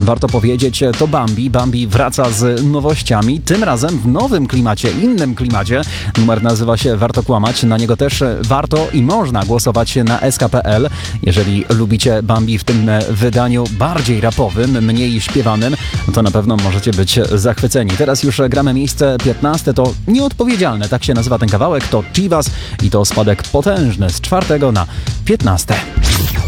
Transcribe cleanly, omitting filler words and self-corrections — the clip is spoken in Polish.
warto powiedzieć, to Bambi. Bambi wraca z nowościami, tym razem w nowym klimacie, innym klimacie. Numer nazywa się Warto Kłamać. Na niego też warto i można głosować na sk.pl. Jeżeli lubicie Bambi w tym wydaniu bardziej rapowym, mniej śpiewanym, to na pewno możecie być zachwyceni. Teraz już gramy miejsce 15, to Nieodpowiedzialne, tak się nazywa ten kawałek, to Chivas i to spadek potężny z 4 na 15.